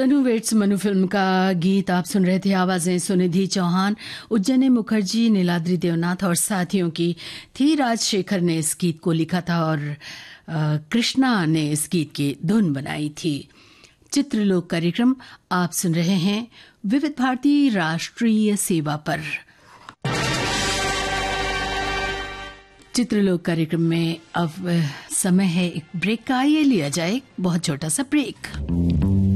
तनु weights Manu film का गीत आप सुन रहे थे। आवाजें सुनिधि चौहान, उज्जैन मुखर्जी, नीलाद्री देवनाथ और साथियों की थी। राजशेखर ने इस गीत को लिखा था और कृष्णा ने इस गीत की धुन बनाई थी। चित्रलोक कार्यक्रम आप सुन रहे हैं विविध भारती राष्ट्रीय सेवा पर। चित्रलोक कार्यक्रम में अब समय है एक ब्रेक का। आइए लिया जाए बहुत छोटा सा ब्रेक।